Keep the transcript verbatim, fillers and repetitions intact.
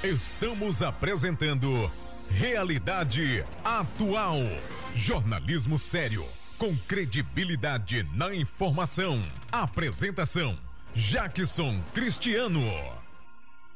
Estamos apresentando Realidade Atual. Jornalismo sério, com credibilidade na informação. Apresentação: Jackson Cristiano.